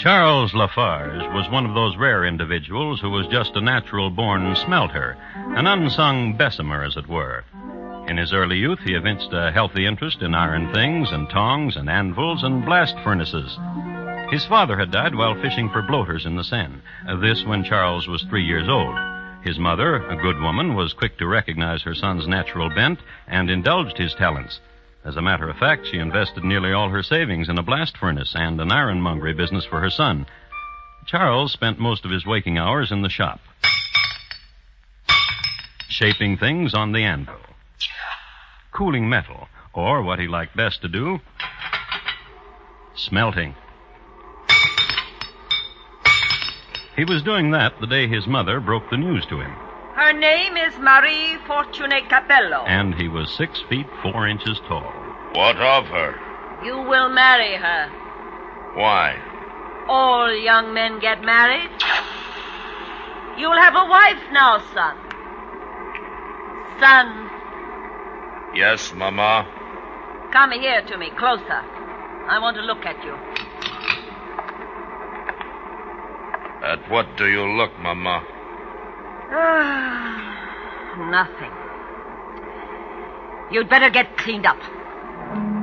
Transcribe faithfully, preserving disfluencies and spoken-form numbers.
Charles Lafarge was one of those rare individuals who was just a natural-born smelter, an unsung Bessemer, as it were. In his early youth, he evinced a healthy interest in iron things and tongs and anvils and blast furnaces. His father had died while fishing for bloaters in the Seine, this when Charles was three years old. His mother, a good woman, was quick to recognize her son's natural bent and indulged his talents. As a matter of fact, she invested nearly all her savings in a blast furnace and an ironmongery business for her son. Charles spent most of his waking hours in the shop, shaping things on the anvil, cooling metal, or what he liked best to do, smelting. He was doing that the day his mother broke the news to him. Her name is Marie Fortune Capello. And he was six feet four inches tall. What of her? You will marry her. Why? All young men get married. You'll have a wife now, son. Son. Yes, Mama. Come here to me, closer. I want to look at you. At what do you look, Mama? Nothing. You'd better get cleaned up.